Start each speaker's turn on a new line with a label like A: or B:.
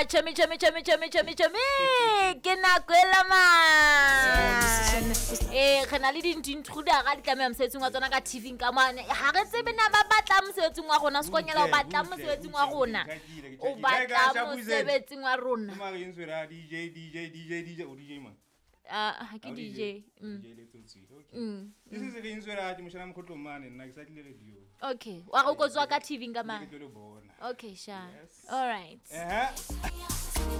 A: chemi ke na kwela man re na le dintruda ga di tlameha mosebetsing wa tsona ka TV ka mane ha re tsebe na ba batla mosebetsing wa rona sekonyela o batla mosebetsing wa rona o batla mosebetsing wa rona
B: DJ o DJ man
A: ha ke DJ
B: This is again where I mshana mkhotlo mane na exactly radio
A: okay wa go tswa ka TV ka mane okay sha all right